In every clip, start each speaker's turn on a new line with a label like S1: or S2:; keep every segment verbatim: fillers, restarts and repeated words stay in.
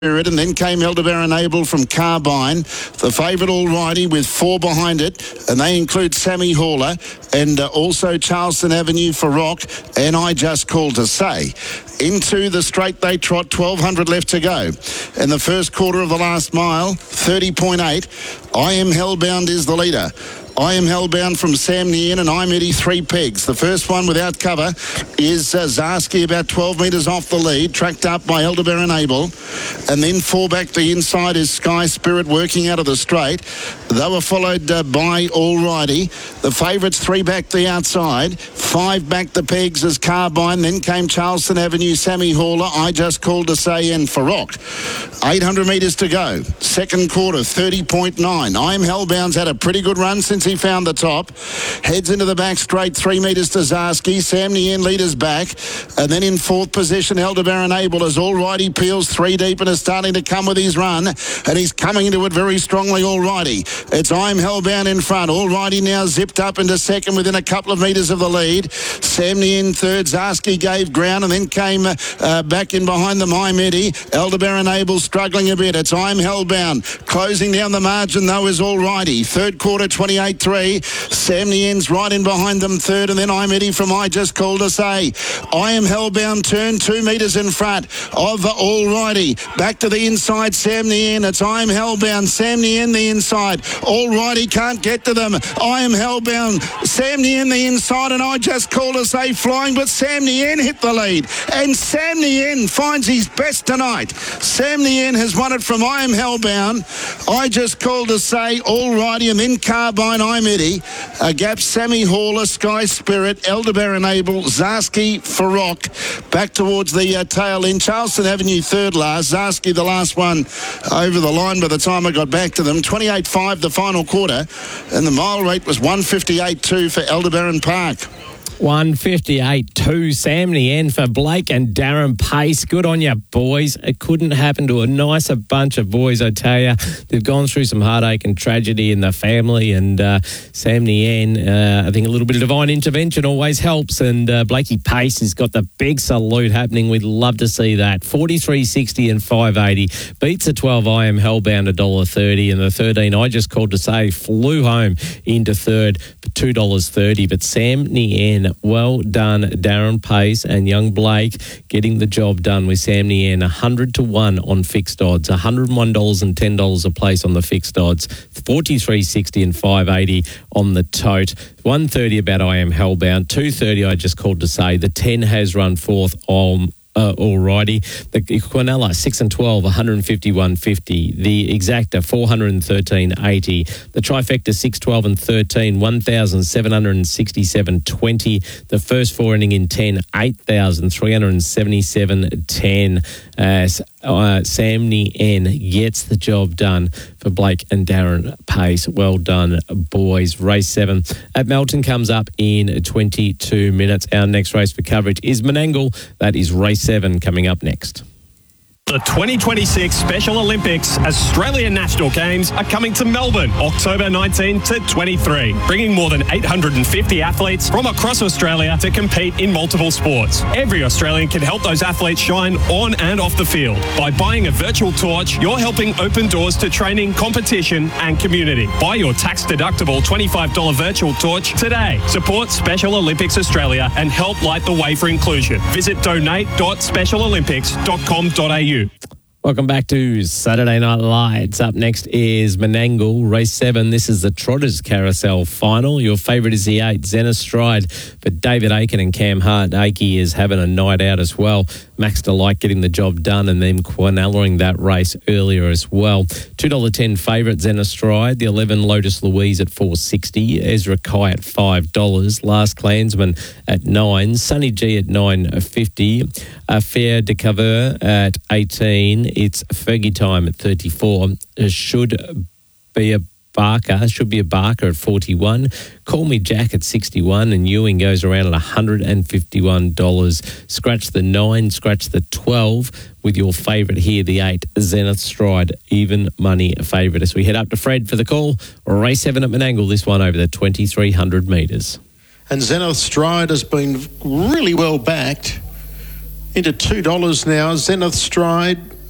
S1: Spirit, and then came Elderbaron Abel from Carbine, the favourite Alrighty with four behind it, and they include Sammy Hauler and uh, also Charleston Avenue for Rock, and I Just Called to Say. Into the straight they trot, twelve hundred left to go. In the first quarter of the last mile, thirty point eight, I Am Hellbound is the leader. I Am Hellbound from Sam Nien and I'm Eddie, three pegs. The first one without cover is uh, Zarski, about twelve metres off the lead, tracked up by Elderbaron Abel. And then four back to the inside is Sky Spirit working out of the straight. They were followed uh, by Alrighty. The favourites three back the outside. Five back the pegs as Carbine. Then came Charleston Avenue, Sammy Hauler, I Just Called to Say, and Farrock. eight hundred metres to go. Second quarter, thirty point nine. I Am Hellbound's had a pretty good run since he found the top. Heads into the back straight, three metres to Zarski. Sam Nien leaders back. And then in fourth position, Elderbaron Abel as Alrighty peels three deep and is starting to come with his run. And he's coming into it very strongly, Alrighty. It's I Am Hellbound in front. Alrighty now zipped up into second within a couple of metres of the lead. Sam Nien third. Zarski gave ground and then came uh, back in behind them, I'm Eddie. Elderbaron Abel struggling a bit. It's I Am Hellbound. Closing down the margin though is Alrighty. Third quarter, twenty-eight three. Sam Nien's right in behind them third, and then I'm Eddie from I Just Called to Say. I Am Hellbound turn two metres in front of Alrighty. Back to the inside, Sam Nien. It's I Am Hellbound. Sam Nien the inside. Alrighty can't get to them. I Am Hellbound. Sam Nien the inside, and I Just Called to Say flying, but Sam Nien hit the lead. And Sam Nien finds his best tonight. Sam Nien has won it from I Am Hellbound. I Just Called to Say, Alrighty, and then Carbine, I'm Eddie. A gap, Sammy Hauler, Sky Spirit, Elderbaron Abel, Zarski, Farrock. Back towards the uh, tail end. Charleston Avenue third last. Zarski the last one over the line by the time I got back to them. twenty-eight five the final quarter, and the mile rate was one fifty-eight two for Elderbaron Park.
S2: one fifty-eight two, Sam Nien for Blake and Darren Pace. Good on you, boys. It couldn't happen to a nicer bunch of boys, I tell you. They've gone through some heartache and tragedy in the family, and uh, Sam Nien, uh, I think a little bit of divine intervention always helps, and uh, Blakey Pace has got the big salute happening. We'd love to see that. forty-three sixty and five eighty. Beats the twelve, I Am Hellbound, one dollar thirty, and the thirteen, I Just Called to Say, flew home into third for two dollars thirty. But Sam Nien, well done, Darren Pace and young Blake, getting the job done with Sam Nien. one hundred to one on fixed odds, one hundred one dollars and ten dollars a place on the fixed odds, forty-three sixty and five eighty on the tote. one thirty about I Am Hellbound, two thirty I Just Called to Say. The ten has run fourth on Uh, alrighty. The Quinella, six and twelve, one fifty-one fifty. The Exacta, four thirteen eighty. The Trifecta, six, twelve and thirteen, one thousand seven hundred sixty-seven twenty. The first four ending in ten, eight thousand three hundred seventy-seven ten. Uh, uh, Sam Nien gets the job done for Blake and Darren Pace. Well done, boys. Race seven at Melton comes up in twenty-two minutes. Our next race for coverage is Menangle. That is race seven coming up next.
S3: The twenty twenty-six Special Olympics Australian National Games are coming to Melbourne, October nineteenth to twenty-three, bringing more than eight hundred fifty athletes from across Australia to compete in multiple sports. Every Australian can help those athletes shine on and off the field. By buying a virtual torch, you're helping open doors to training, competition and community. Buy your tax-deductible twenty-five dollars virtual torch today. Support Special Olympics Australia and help light the way for inclusion. Visit donate dot special olympics dot com dot a u.
S2: Welcome back to Saturday Night Lights. Up next is Menangle, race seven. This is the Trotters Carousel final. Your favourite is the eight, Zenith Stride. But David Aiken and Cam Hart, Akey is having a night out as well. Max Delight getting the job done and then Quinelling that race earlier as well. two dollars ten favourite, Zenith Stride. The eleven, Lotus Louise at four dollars sixty. Ezra Kai at five dollars. Last Clansman at nine. Sunny G at nine dollars fifty. Affair de Cover at eighteen. It's Fergie Time at thirty-four. It should be a Barker, should be a Barker at forty-one. Call Me Jack at sixty-one, and Ewing goes around at one hundred fifty-one dollars. Scratch the nine, scratch the twelve with your favourite here, the eight, Zenith Stride, even money favourite. As we head up to Fred for the call, race seven at Menangle, this one over the twenty-three hundred metres.
S4: And Zenith Stride has been really well backed into two dollars now. Zenith Stride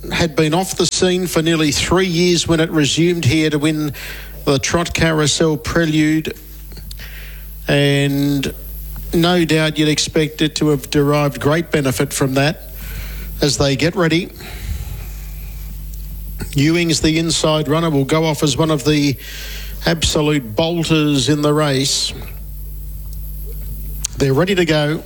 S4: had been off the scene for nearly three years when it resumed here to win the Trot Carousel Prelude, and no doubt you'd expect it to have derived great benefit from that as they get ready. Ewing's the inside runner, will go off as one of the absolute bolters in the race. They're ready to go.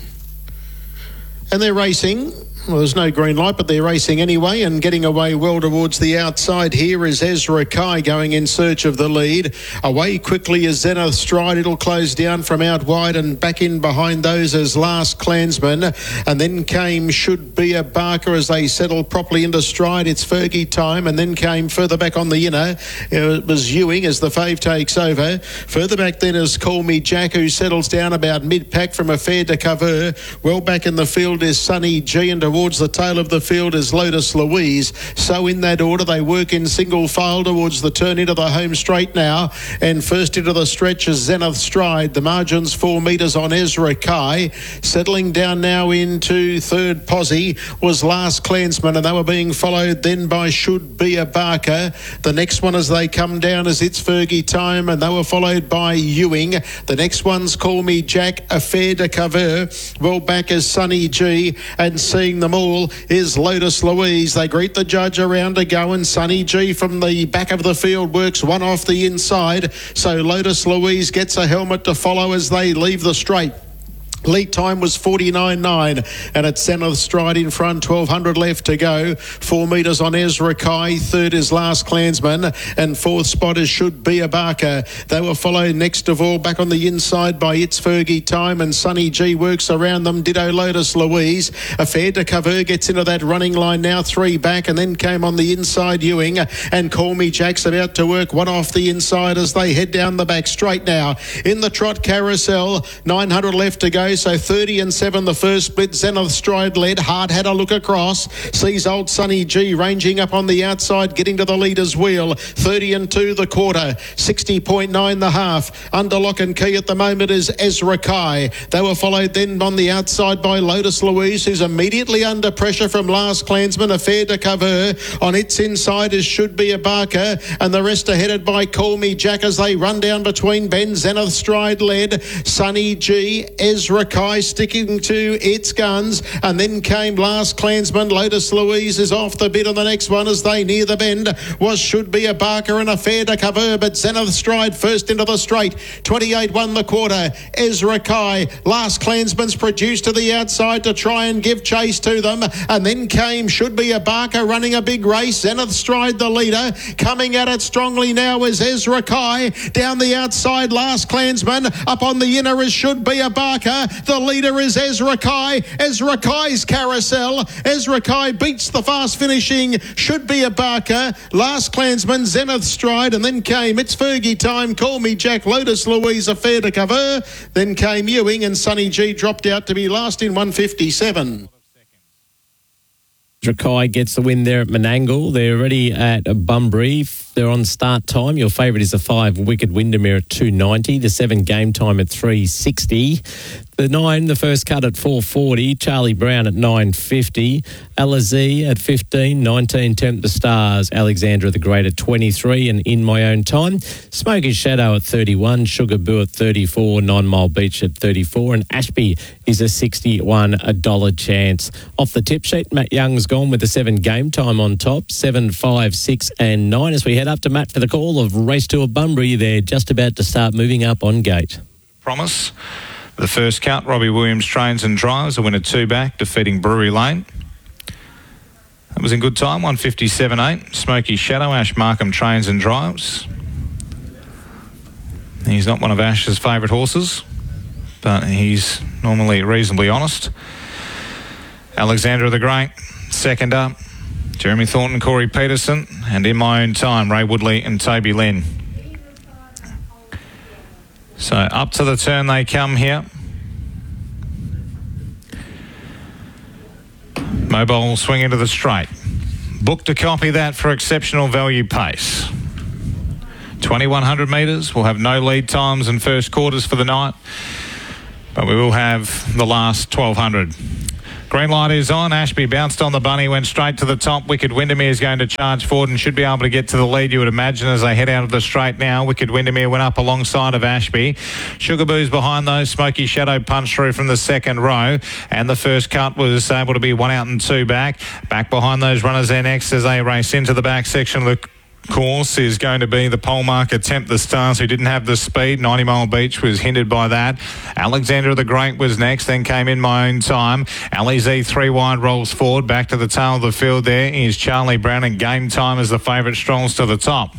S4: And they're racing. Well, there's no green light, but they're racing anyway, and getting away well towards the outside here is Ezra Kai going in search of the lead. Away quickly is Zenith Stride. It'll close down from out wide, and back in behind those as Last Clansman. And then came Should Be a Barker as they settle properly into stride. It's Fergie time, and then came further back on the inner. It was Ewing as the fave takes over. Further back then is Call Me Jack, who settles down about mid-pack from Affair de Cover. Well back in the field is Sunny G, and towards the tail of the field is Lotus Louise. So in that order they work in single file towards the turn into the home straight now, and first into the stretch is Zenith Stride. The margin's four metres on Ezra Kai. Settling down now into third posse was Last Clansman, and they were being followed then by Should Be a Barker. The next one as they come down is It's Fergie Time, and they were followed by Ewing. The next one's Call Me Jack, Affair de Cover. Well back is Sunny G, and seeing them all is Lotus Louise. They greet the judge around to go, and Sunny G from the back of the field works one off the inside. So Lotus Louise gets a helmet to follow as they leave the straight. Lead time was forty-nine nine, and it's Zenith Stride in front, twelve hundred left to go. Four metres on Ezra Kai, third is Last Clansman, and fourth spot is Should Be a Barker. They were followed next of all back on the inside by It's Fergie Time, and Sunny G works around them, ditto Lotus Louise. Affair de Cover gets into that running line now, three back, and then came on the inside Ewing, and Call Me Jack's about to work one off the inside as they head down the back straight now. In the Trot Carousel, nine hundred left to go. So thirty and seven the first split. Zenith Stride led. Hard had a look across. Sees old Sunny G ranging up on the outside, getting to the leader's wheel. thirty and two the quarter. sixty point nine the half. Under lock and key at the moment is Ezra Kai. They were followed then on the outside by Lotus Louise, who's immediately under pressure from Last Clansman. Affair de Cover. On its inside is Should Be a Barker, and the rest are headed by Call Me Jack as they run down between Ben. Zenith Stride led. Sunny G, Ezra Kai sticking to its guns, and then came Last Clansman. Lotus Louise is off the bit on the next one as they near the bend was Should Be a Barker and Affair de Cover, but Zenith Stride first into the straight. twenty-eight one the quarter. Ezra Kai, Last Clansman's produced to the outside to try and give chase to them, and then came Should Be a Barker running a big race. Zenith Stride the leader, coming at it strongly now is Ezra Kai. Down the outside Last Clansman, up on the inner is Should Be a Barker. The leader is Ezra Kai. Ezra Kai's carousel. Ezra Kai beats the fast finishing Should Be a Barker. Last Clansman, Zenith Stride, and then came It's Fergie Time, Call Me Jack, Lotus Louise, Affair de Cover. Then came Ewing, and Sunny G dropped out to be last in one fifty-seven.
S2: Ezra Kai gets the win there at Menangle. They're ready at Bunbury. They're on start time. Your favourite is the five, Wicked Windermere at two ninety. The seven, Game Time at three sixty. The nine, the first cut at four forty. Charlie Brown at nine fifty. Alizé at fifteen. nineteen, Tempt the Stars. Alexandra the Great at twenty-three. And In My Own Time. Smoky Shadow at thirty-one. Sugar Boo at thirty-four. Nine Mile Beach at thirty-four. And Ashby is a sixty-one a dollar chance. Off the tip sheet, Matt Young's gone with the seven, Game Time on top. seven, five, six and nine. As we head up to Matt for the call of Race Tour Bunbury, they're just about to start moving up on gate.
S5: Promise. The first cut, Robbie Williams trains and drives, a winner two back, defeating Brewery Lane. That was in good time, one fifty-seven eight. Smoky Shadow, Ash Markham trains and drives. He's not one of Ash's favourite horses, but he's normally reasonably honest. Alexandra the Great, second up. Jeremy Thornton, Corey Peterson, and In My Own Time, Ray Woodley and Toby Lynn. So up to the turn they come here. Mobile swing into the straight. Book to copy that for exceptional value pace. twenty-one hundred metres. We'll have no lead times and first quarters for the night, but we will have the last twelve hundred. Green light is on. Ashby bounced on the bunny, went straight to the top. Wicked Windermere is going to charge forward and should be able to get to the lead, you would imagine, as they head out of the straight now. Wicked Windermere went up alongside of Ashby. Sugar Boo's behind those. Smoky Shadow punched through from the second row, and the first cut was able to be one out and two back. Back behind those runners there next as they race into the back section of the course is going to be the pole mark Attempt the Stars, who didn't have the speed. ninety Mile Beach was hindered by that. Alexander the Great was next, then came In My Own Time. Ali Z three wide rolls forward. Back to the tail of the field there is Charlie Brown, and Game Time as the favourite strolls to the top.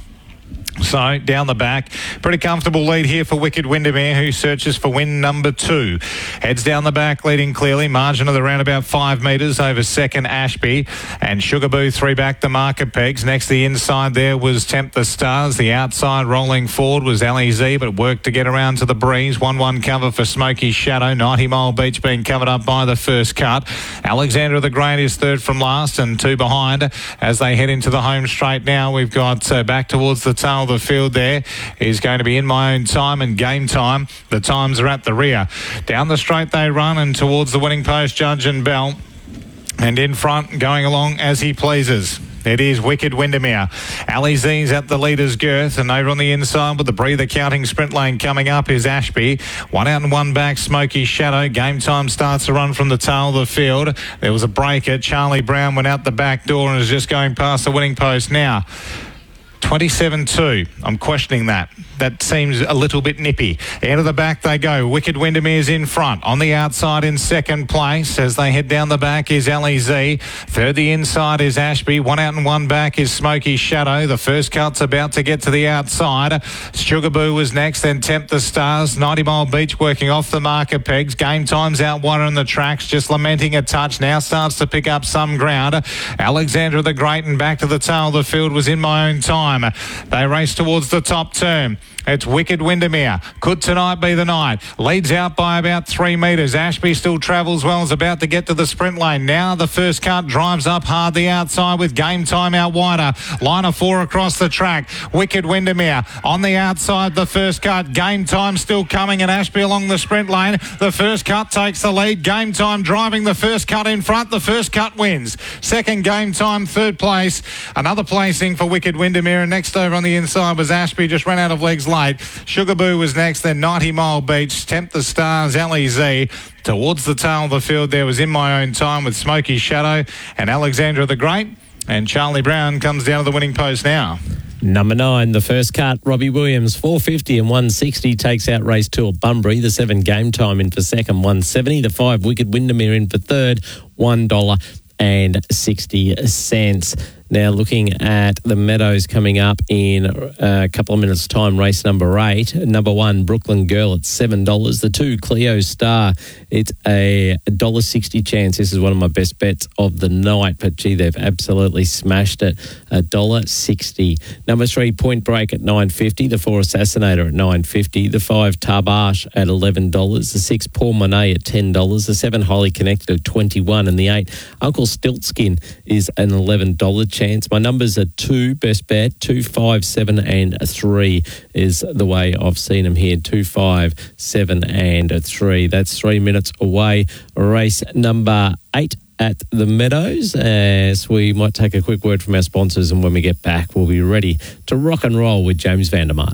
S5: So, down the back, pretty comfortable lead here for Wicked Windermere, who searches for win number two. Heads down the back, leading clearly. Margin of the round about five metres over second Ashby. And Sugar Boo three back the market pegs. Next, the inside there was Tempt the Stars. The outside rolling forward was Ali Z, but worked to get around to the breeze. one one cover for Smoky Shadow. ninety Mile Beach being covered up by the first cut. Alexander the Great is third from last and two behind as they head into the home straight now. We've got uh, back towards the tail of the field there is going to be In My Own Time and Game Time. The times are at the rear. Down the straight they run and towards the winning post, Judge and Bell. And in front, going along as he pleases, it is Wicked Windermere. Ali Z's at the leader's girth, and over on the inside with the breather counting sprint lane coming up is Ashby. One out and one back, Smoky Shadow. Game Time starts to run from the tail of the field. There was a breaker. Charlie Brown went out the back door and is just going past the winning post now. twenty-seven two. I'm questioning that. That seems a little bit nippy. Out of the back they go. Wicked Windermere's in front. On the outside in second place as they head down the back is Ali Z. Third the inside is Ashby. One out and one back is Smoky Shadow. The first cut's about to get to the outside. Sugar Boo was next, then Tempt the Stars. ninety Mile Beach working off the marker pegs. Game Time's out one on the tracks, just lamenting a touch. Now starts to pick up some ground. Alexander the Great and back to the tail of the field was In My Own Time. They race towards the top turn. It's Wicked Windermere. Could tonight be the night? Leads out by about three metres. Ashby still travels well, is about to get to the sprint lane. Now the first cut drives up hard the outside with Game Time out wider. Line of four across the track. Wicked Windermere on the outside, the first cut. Game Time still coming and Ashby along the sprint lane. The first cut takes the lead. Game Time driving the first cut in front. The first cut wins. Second Game Time, third place. Another placing for Wicked Windermere, and next over on the inside was Ashby, just ran out of legs late. Sugar Boo was next, then ninety Mile Beach, Tempt the Stars, Ali Z. Towards the tail of the field there was In My Own Time with Smoky Shadow and Alexandra the Great. And Charlie Brown comes down to the winning post now.
S2: Number nine, the first cut, Robbie Williams, four fifty and one sixty, takes out race two at Bunbury. The seven Game Time in for second, one seventy. The five Wicked Windermere in for third, one dollar and sixty cents. Now looking at the Meadows coming up in a couple of minutes' time, race number eight. Number one, Brooklyn Girl at seven dollars. The two, Cleo Star, it's a one dollar sixty chance. This is one of my best bets of the night, but gee, they've absolutely smashed it. one dollar sixty. Number three, Point Break at nine fifty. The four, Assassinator at nine fifty. The five, Tarbash at eleven dollars. The six, Paul Monet at ten dollars. The seven, Highly Connected at twenty-one dollars. And the eight, Uncle Stiltskin is an eleven dollars chance. My numbers are two, best bet, two, five, seven, and three is the way I've seen them here. Two, five, seven, and three. That's three minutes away. Race number eight at the Meadows, as we might take a quick word from our sponsors, and when we get back, we'll be ready to rock and roll with James Vandermart.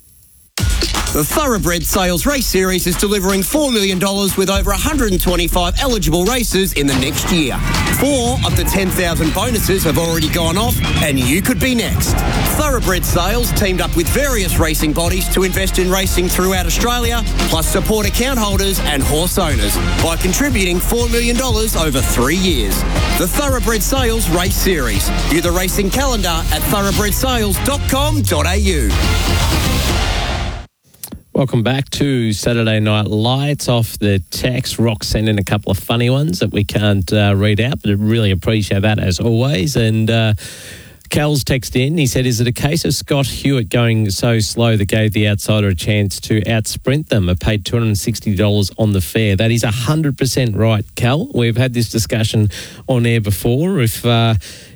S6: The Thoroughbred Sales Race Series is delivering four million dollars with over one hundred twenty-five eligible races in the next year. Four of the ten thousand bonuses have already gone off, and you could be next. Thoroughbred Sales teamed up with various racing bodies to invest in racing throughout Australia, plus support account holders and horse owners by contributing four million dollars over three years. The Thoroughbred Sales Race Series. View the racing calendar at thoroughbred sales dot com dot a u.
S2: Welcome back to Saturday Night Lights. Off the text, Rock sent in a couple of funny ones that we can't uh, read out, but I really appreciate that as always. And uh, Cal's text in, he said, is it a case of Scott Hewitt going so slow that gave the outsider a chance to outsprint them? I paid two hundred sixty dollars on the fare. That is one hundred percent right, Cal. We've had this discussion on air before. If... Uh,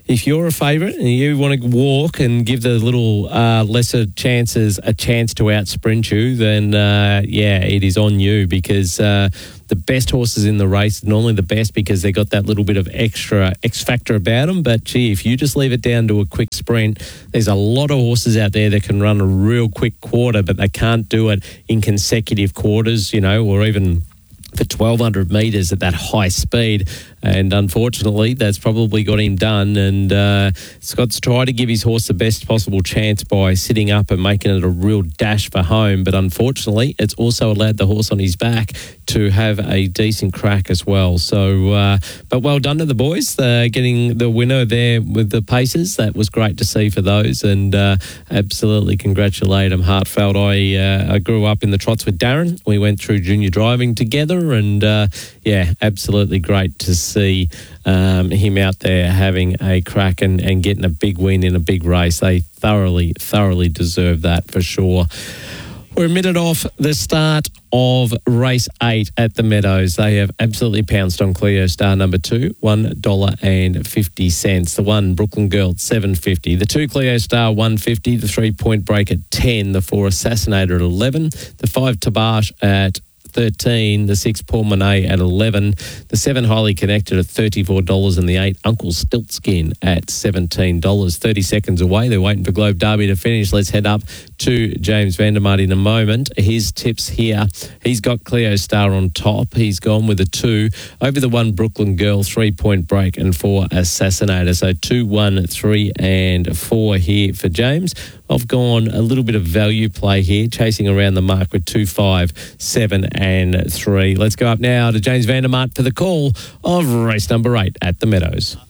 S2: if you're a favourite and you want to walk and give the little uh, lesser chances a chance to out-sprint you, then, uh, yeah, it is on you because uh, the best horses in the race are normally the best because they got that little bit of extra X factor about them. But, gee, if you just leave it down to a quick sprint, there's a lot of horses out there that can run a real quick quarter, but they can't do it in consecutive quarters, you know, or even for twelve hundred metres at that high speed. And unfortunately, that's probably got him done. And uh, Scott's tried to give his horse the best possible chance by sitting up and making it a real dash for home. But unfortunately, it's also allowed the horse on his back to have a decent crack as well. So, uh, but well done to the boys. Uh, getting the winner there with the paces. That was great to see for those. And uh, absolutely congratulate them. Heartfelt. I, uh, I grew up in the trots with Darren. We went through junior driving together. And uh, yeah, absolutely great to see. see um, him out there having a crack and, and getting a big win in a big race. They thoroughly, thoroughly deserve that for sure. We're a minute off the start of race eight at the Meadows. They have absolutely pounced on Cleo Star number two, one dollar fifty. The one, Brooklyn Girl, seven dollars fifty. The two, Cleo Star, one dollar fifty. The three, Point Break at ten. The four, Assassinator at eleven. The five, Tabash at thirteen, the six, Paul Monet at eleven, the seven, Highly Connected at thirty-four dollars, and the eight, Uncle Stiltskin at seventeen dollars. thirty seconds away. They're waiting for Globe Derby to finish. Let's head up to James Vandermaat in a moment. His tips here. He's got Cleo Star on top. He's gone with a two over the one, Brooklyn Girl, three, Point Break, and four, Assassinator. So two, one, three, and four here for James. I've gone a little bit of value play here, chasing around the mark with two, five, seven, and three. Let's go up now to James Vandermaat for the call of race number eight at the Meadows.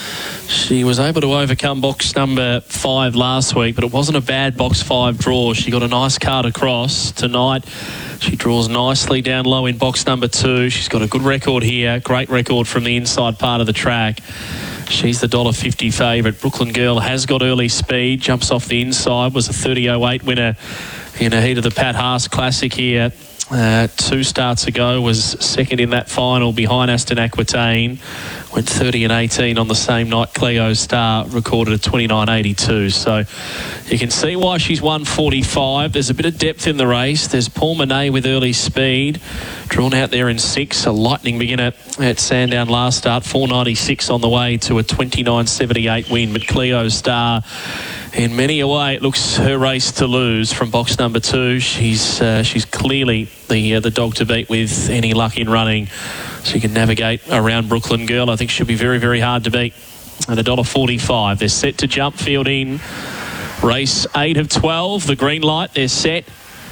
S7: She was able to overcome box number five last week, but it wasn't a bad box five draw. She got a nice card across. Tonight, she draws nicely down low in box number two. She's got a good record here, great record from the inside part of the track. She's the one dollar fifty favourite. Brooklyn Girl has got early speed, jumps off the inside, was a thirty oh eight winner in a heat of the Pat Haas Classic here. Uh, two starts ago, was second in that final behind Aston Aquitaine. Went thirty and eighteen on the same night. Cleo Star recorded a twenty-nine eighty-two. So you can see why she's one forty-five. There's a bit of depth in the race. There's Paul Monet with early speed, drawn out there in six. A lightning beginner at Sandown last start. four ninety-six on the way to a twenty-nine seventy-eight win. But Cleo Star, in many a way, it looks her race to lose from box number two. She's uh, she's clearly the uh, the dog to beat with any luck in running. She can navigate around Brooklyn Girl. I think she'll be very, very hard to beat. At one dollar forty-five, they're set to jump field in. Race eight of twelve, the green light, they're set.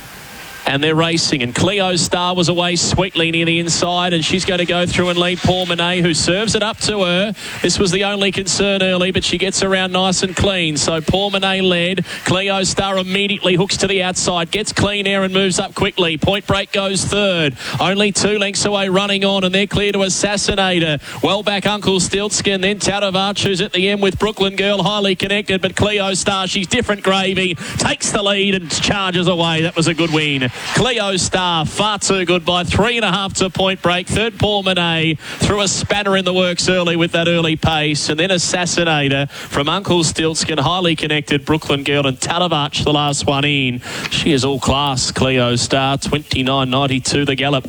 S7: And they're racing, and Cleo Star was away sweetly near the inside, and she's going to go through and lead Paul Monet, who serves it up to her. This was the only concern early, but she gets around nice and clean. So Paul Monet led. Cleo Star immediately hooks to the outside, gets clean air and moves up quickly. Point Break goes third. Only two lengths away running on, and they're clear to Assassinator. Well back Uncle Stiltskin, then Tadavach, who's at the end with Brooklyn Girl, Highly Connected, but Cleo Star, she's different gravy, takes the lead and charges away. That was a good win. Cleo Star, far too good by three and a half to Point Break. Third, Paul Monet, threw a spanner in the works early with that early pace. And then Assassinator from Uncle Stiltskin, Highly Connected, Brooklyn Girl, and Tadavach, the last one in. She is all class, Cleo Star, twenty-nine ninety-two the gallop.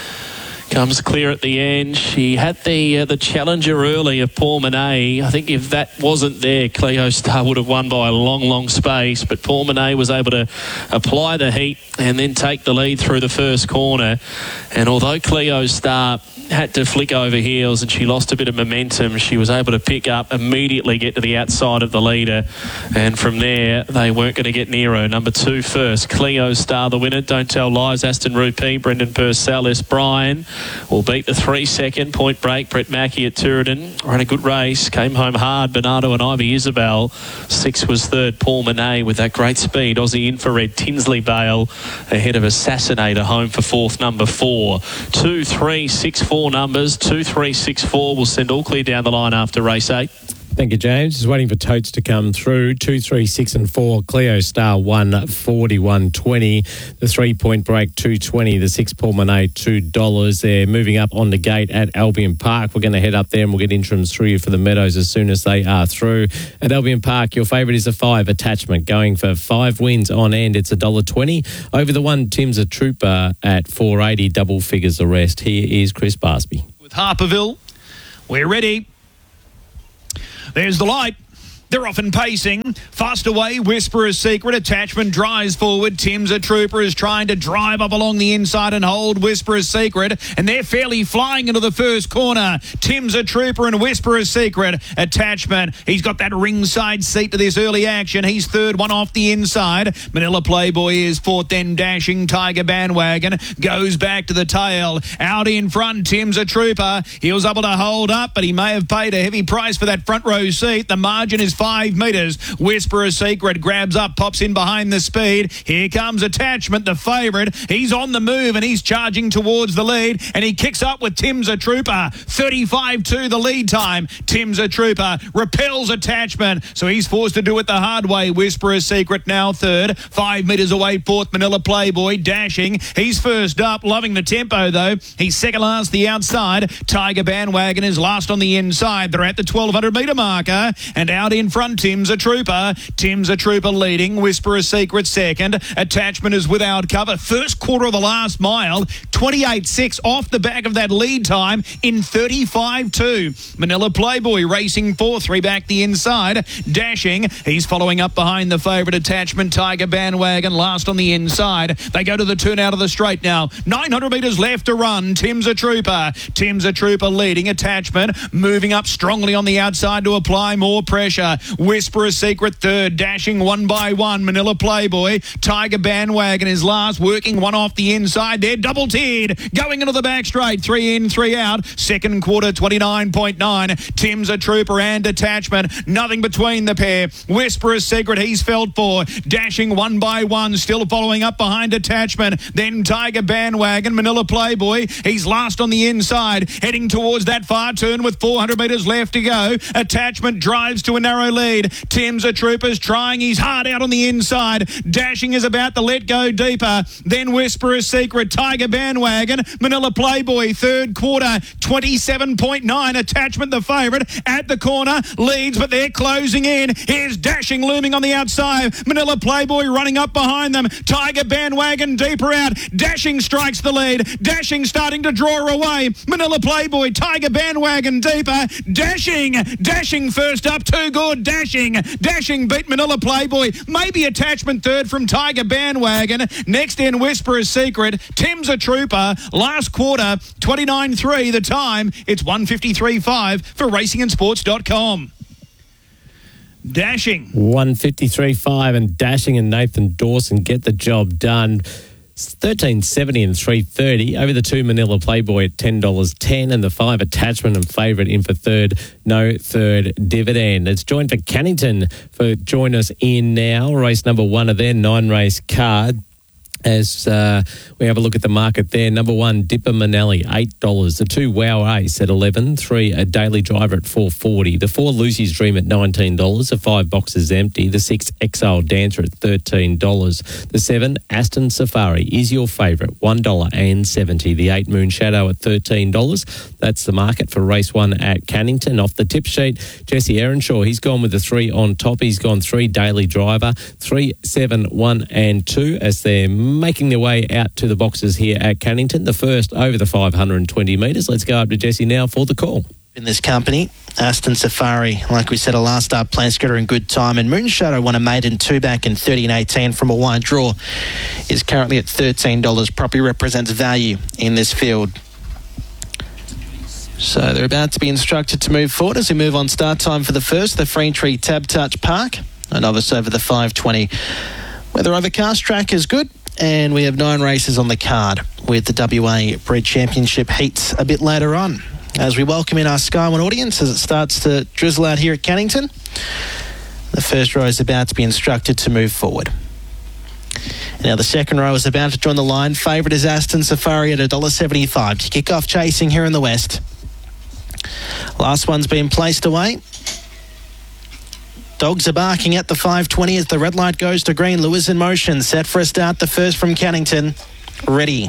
S7: Comes clear at the end. She had the uh, the challenger early of Paul Monet. I think if that wasn't there, Cleo Star would have won by a long, long space. But Paul Monet was able to apply the heat and then take the lead through the first corner. And although Cleo Star had to flick over heels and she lost a bit of momentum, she was able to pick up, immediately get to the outside of the leader. And from there, they weren't going to get near her. Number two first, Cleo Star, the winner. Don't Tell Lies, Aston Rupee, Brendan Purcell, S. Bryan will beat the three second. Point Break, Brett Mackey at Tooradin. Ran a good race, came home hard. Bernardo and Ivy Isabel. Six was third, Paul Monet with that great speed. Aussie Infrared, Tinsley Bale ahead of Assassinator, home for fourth, number four. Two, three, six, four numbers. Two, three, six, four will send all clear down the line after race eight.
S2: Thank you, James. Just waiting for totes to come through. Two, three, six, and four. Cleo Star one forty, one twenty. The three point break two twenty. The six Paul Monet two dollars. They're moving up on the gate at Albion Park. We're going to head up there and we'll get interims through you for the Meadows as soon as they are through. At Albion Park, your favourite is a five Attachment, going for five wins on end. It's a dollar twenty. Over the one, Tim's a Trooper at four eighty. Double figures the rest. Here is Chris Barsby.
S8: With Harperville, we're ready. There's the light. They're off and pacing. Fast away, Whisperer's Secret. Attachment drives forward. Tim's a Trooper is trying to drive up along the inside and hold Whisperer's Secret. And they're fairly flying into the first corner. Tim's a Trooper and Whisperer's Secret. Attachment. He's got that ringside seat to this early action. He's third, one off the inside. Manila Playboy is fourth, then Dashing Tiger Bandwagon goes back to the tail. Out in front, Tim's a Trooper. He was able to hold up, but he may have paid a heavy price for that front row seat. The margin is five metres. Whisperer's Secret grabs up, pops in behind the speed. Here comes Attachment, the favourite. He's on the move and he's charging towards the lead, and he kicks up with Tim's a Trooper. thirty-five two the lead time. Tim's a Trooper repels Attachment, so he's forced to do it the hard way. Whisperer's Secret now third. Five metres away, fourth, Manila Playboy. Dashing. He's first up, loving the tempo though. He's second last the outside. Tiger Bandwagon is last on the inside. They're at the twelve hundred metre marker, and out in front, Tim's a Trooper. Tim's a Trooper leading. Whisperer's Secret second. Attachment is without cover. First quarter of the last mile. twenty-eight six off the back of that lead time in thirty-five two. Manila Playboy racing four, three back the inside. Dashing. He's following up behind the favourite Attachment. Tiger Bandwagon last on the inside. They go to the turn out of the straight now. nine hundred metres left to run. Tim's a Trooper. Tim's a Trooper leading. Attachment moving up strongly on the outside to apply more pressure. Whisperer's Secret third, Dashing one by one. Manila Playboy. Tiger Bandwagon is last, working one off the inside. They're double tiered, going into the back straight. Three in, three out. Second quarter, twenty-nine point nine. Tim's a Trooper and Attachment. Nothing between the pair. Whisperer's Secret, he's felt for. Dashing one by one, still following up behind Attachment. Then Tiger Bandwagon. Manila Playboy, he's last on the inside, heading towards that far turn with four hundred metres left to go. Attachment drives to a narrow lead. Tim's a Trooper's trying his heart out on the inside. Dashing is about to let go deeper. Then Whisperer's Secret, Tiger Bandwagon. Manila Playboy, third quarter, twenty-seven point nine. Attachment, the favourite, at the corner, leads, but they're closing in. Here's Dashing looming on the outside. Manila Playboy running up behind them. Tiger Bandwagon deeper out. Dashing strikes the lead. Dashing starting to draw away. Manila Playboy, Tiger Bandwagon deeper. Dashing, Dashing first up, too good. Dashing, Dashing beat Manila Playboy. Maybe Attachment third from Tiger Bandwagon. Next in Whisperer's Secret. Tim's a Trooper. Last quarter, twenty-nine three. The time, it's one fifty-three five for racing and sports dot com. Dashing.
S2: one fifty-three five and Dashing and Nathan Dawson get the job done. thirteen seventy and three thirty. Over the two, Manila Playboy at ten dollars ten, and the five Attachment and favourite in for third. No third dividend. It's joined for Cannington for join us in now. Race number one of their nine race card. As uh, we have a look at the market there, number one, Dipper Manelli, eight dollars. The two, Wow Ace at eleven. Three, a Daily Driver at four forty. The four, Lucy's Dream at nineteen dollars. The five, Boxes Empty. The six, Exile Dancer at thirteen dollars. The seven, Aston Safari is your favourite, one dollar seventy. The eight, Moon Shadow at thirteen dollars. That's the market for race one at Cannington. Off the tip sheet, Jesse Earnshaw, he's gone with the three on top. He's gone three, Daily Driver, three, seven, one and two as they're making their way out to the boxes here at Cannington. The first over the five hundred twenty metres. Let's go up to Jesse now for the call.
S9: In this company, Aston Safari, like we said, a last start plan scatter in good time, and Moon Shadow won a maiden two back in thirty and eighteen from a wide draw, is currently at thirteen dollars. Property represents value in this field. So they're about to be instructed to move forward as we move on start time for the first, the Free Tree Tab Touch Park, a novice over the five twenty. Weather overcast, track is good, and we have nine races on the card with the W A Bred Championship heats a bit later on. As we welcome in our Sky One audience as it starts to drizzle out here at Cannington, the first row is about to be instructed to move forward. Now the second row is about to join the line. Favourite is Aston Safari at one dollar seventy-five to kick off chasing here in the west. Last one's been placed away. Dogs are barking at the five twenty as the red light goes to green. Lewis in motion, set for a start. The first from Cannington. Ready.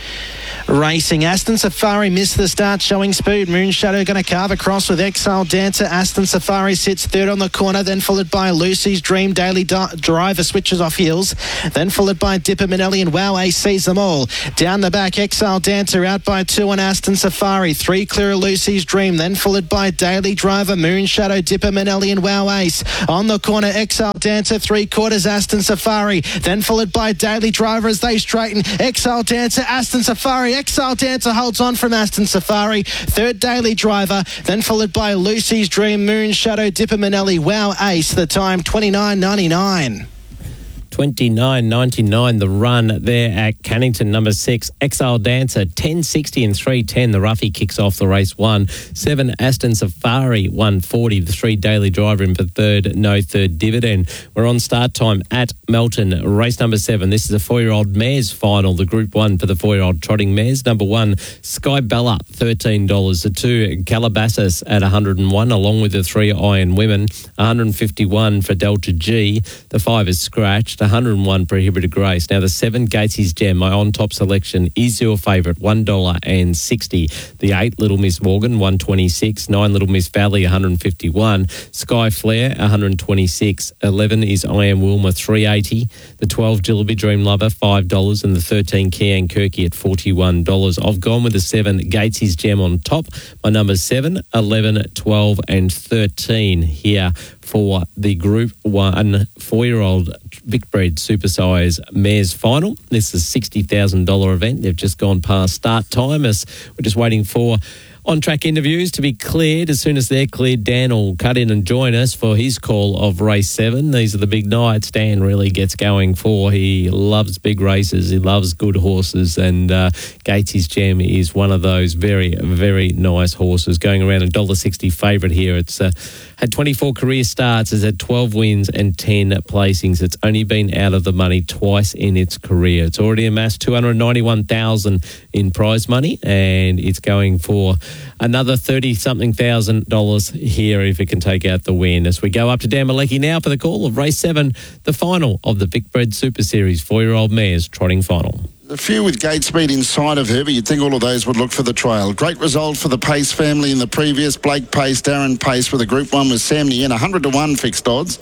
S9: Racing, Aston Safari missed the start, showing speed. Moonshadow going to carve across with Exile Dancer. Aston Safari sits third on the corner, then followed by Lucy's Dream. Daily Di- Driver switches off heels, then followed by Dipper Minelli, and Wow Ace sees them all. Down the back, Exile Dancer out by two on Aston Safari. Three clear of Lucy's Dream, then followed by Daily Driver, Moonshadow, Dipper Minelli, and Wow Ace. On the corner, Exile Dancer, three quarters Aston Safari, then followed by Daily Driver as they straighten. Exile Dancer, Aston Safari. Exile Dancer holds on from Aston Safari. Third, Daily Driver, then followed by Lucy's Dream, Moonshadow, Dipper Minelli, Wow Ace. The time twenty-nine ninety-nine.
S2: twenty-nine ninety-nine the run there at Cannington. Number six, Exile Dancer, ten sixty and three ten. The roughie kicks off the race one. Seven, Aston Safari, one forty. The three, Daily Driver in for third, no third dividend. We're on start time at Melton. Race number seven. This is a four-year-old mares final, the Group One for the four-year-old trotting mares. Number one, Sky Bella, thirteen dollars. The two, Calabasas at one hundred and one, along with the three, Iron Women, one hundred and fifty-one for Delta G. The five is scratched. one hundred and one Prohibited Grace. Now the seven, Gates's Gem, my on-top selection, is your favourite, one dollar sixty. The eight, Little Miss Morgan, one twenty-six. nine, Little Miss Valley, one hundred and fifty-one. Sky Flare, one hundred and twenty-six. eleven is I Am Wilma, three eighty. The twelve, Jillaby Dream Lover, five dollars. And the thirteen, Kian Kirky at forty-one dollars. I've gone with the seven, Gates's Gem on top. My numbers seven, eleven, twelve and thirteen here for the Group One four-year-old Vic-bred Supersize Mares Final. This is a sixty thousand dollars event. They've just gone past start time as we're just waiting for on-track interviews to be cleared. As soon as they're cleared, Dan will cut in and join us for his call of race seven. These are the big nights Dan really gets going for. He loves big races. He loves good horses, and uh, Gates's Gem is one of those very, very nice horses. Going around a one dollar sixty favourite here. It's uh, had twenty-four career starts. It's had twelve wins and ten placings. It's only been out of the money twice in its career. It's already amassed two hundred ninety-one thousand dollars in prize money, and it's going for another thirty-something thousand dollars here if it can take out the win. As we go up to Dan Malecki now for the call of race seven, the final of the Vic-bred Super Series four-year-old mares trotting final.
S1: A few with gate speed inside of her, but you'd think all of those would look for the trail. Great result for the Pace family in the previous. Blake Pace, Darren Pace with a Group One with Sam Nien, one hundred to one fixed odds.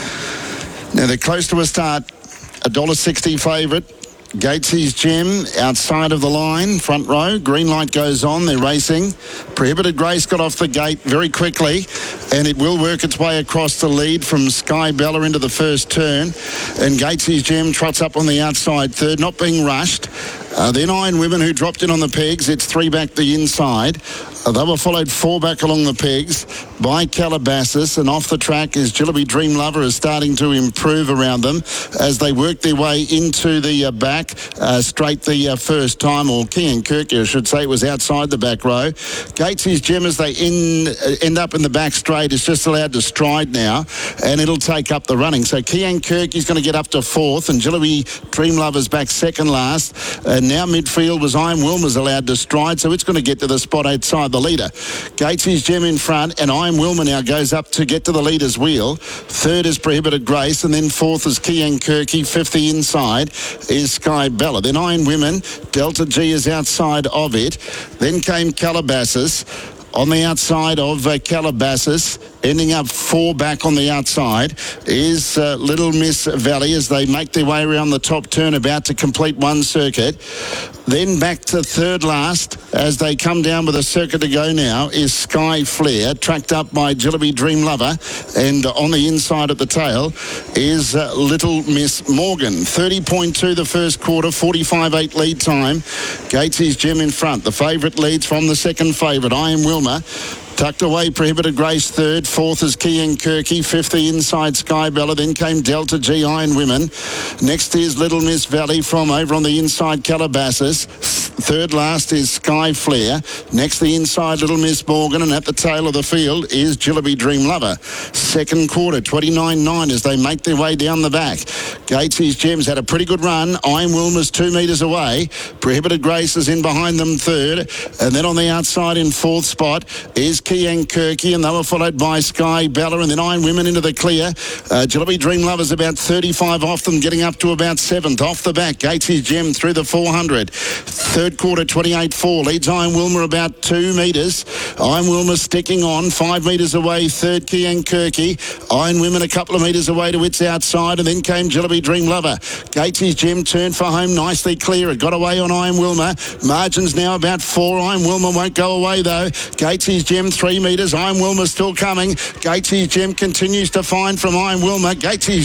S1: Now they're close to a start, a one dollar sixty favourite. Gates's Gem outside of the line, front row. Green light goes on, they're racing. Prohibited Grace got off the gate very quickly, and it will work its way across the lead from Sky Bella into the first turn. And Gates's Gem trots up on the outside third, not being rushed. Uh, then Iron Women, who dropped in on the pegs. It's three back the inside. Uh, they were followed four back along the pegs by Calabasas, and off the track is Jillaby Dream Lover is starting to improve around them as they work their way into the uh, back uh, straight the uh, first time, or Kian Kirky, I should say, was outside the back row. Gates's Gem, as they in, uh, end up in the back straight, is just allowed to stride now, and it'll take up the running. So Kian Kirky's going to get up to fourth, and Jillaby Dream Lover's back second last. And now midfield was Iron Wilma's allowed to stride, so it's going to get to the spot outside the leader. Gates's Gem in front, and Iron Wilma now goes up to get to the leader's wheel. Third is Prohibited Grace, and then fourth is Kian Kirky. Fifth the inside is Sky Bella. Then Iron Women, Delta G is outside of it. Then came Calabasas. On the outside of uh, Calabasas, ending up four back on the outside, is uh, Little Miss Valley as they make their way around the top turn, about to complete one circuit. Then back to third last as they come down with a circuit to go now is Sky Flare, tracked up by Jillaby Dream Lover, and on the inside at the tail is uh, Little Miss Morgan. thirty point two the first quarter, forty-five eight lead time. Gates's Gem in front. The favourite leads from the second favourite, I Am Wilma. Tucked away, Prohibited Grace third. Fourth is Kian Kirky. Fifth, the inside Sky Bella. Then came Delta G, Iron Women. Next is Little Miss Valley from over on the inside, Calabasas. Third last is Sky Flare. Next, the inside, Little Miss Morgan. And at the tail of the field is Jillaby Dream Lover. Second quarter, twenty-nine nine as they make their way down the back. Gates's Gems had a pretty good run. Iron Wilma's two metres away. Prohibited Grace is in behind them third. And then on the outside in fourth spot is Kiankirky, and they were followed by Sky Bella, and then Iron Women into the clear. Uh, Jalopy Dream Lovers about thirty-five off them, getting up to about seventh. Off the back, Gates's Gem through the four hundred. Third quarter, twenty-eight four. Leads Iron Wilma about two metres. Iron Wilma sticking on, five metres away, third Kiankirky. Iron Women a couple of metres away to its outside, and then came Jalopy Dream Lover. Gates's Gem turned for home, nicely clear. It got away on Iron Wilma. Margins now about four. Iron Wilma won't go away though. Gates's Gem three metres. Iron Wilma still coming. Gates's Gem continues to find from Iron Wilma. Gates's